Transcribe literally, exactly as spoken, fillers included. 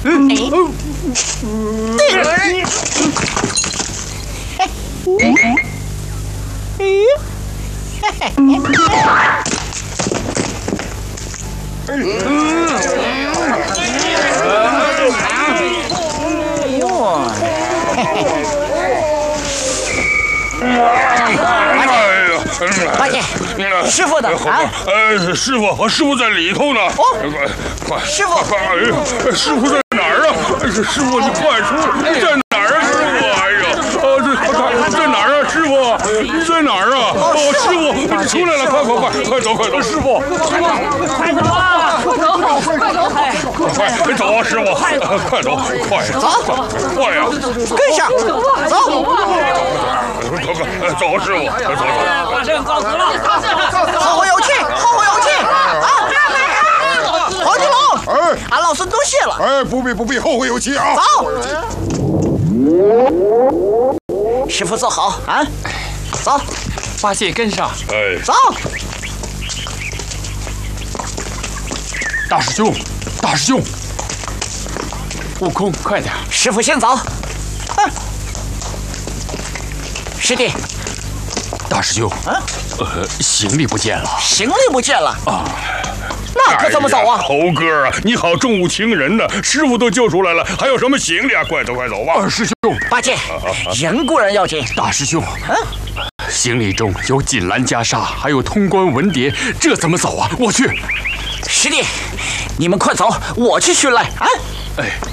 八戒，师傅呢？啊？ 呃，师傅和师傅在里头呢。 哦， 快， 师傅， 哎呀，师傅在哪儿啊？师傅，你快出来，在哪儿啊？师傅，哎呀，呃，这在哪儿啊？师傅，你在哪儿啊？哦，师傅，你出来了，快快快，快走快走，师傅， 快走啊！快走，快走， 快走啊，师傅，快走，快走， 快呀， 跟上，走。 快快走，师傅，走走。 把圣告辞了，后会有期，后会有期啊！黄金龙， 哎， 俺老孙多谢了。 哎，不必不必，后会有期啊！ 走，师傅坐好啊！走， 八戒跟上。 哎， 走。 大师兄，大师兄，悟空，快点！ 师傅先走。嗯，师弟。 大师兄， 啊， 呃，行李不见了。 行李不见了啊， 那可怎么走啊？ 猴哥啊，你好重物轻人呢，师傅都救出来了，还有什么行李啊？快走快走吧！ 二师兄， 八戒，人固然要紧。 大师兄， 嗯， 行李中有锦兰袈裟，还有通关文牒，这怎么走啊？我去。 师弟，你们快走，我去寻来啊！ 哎。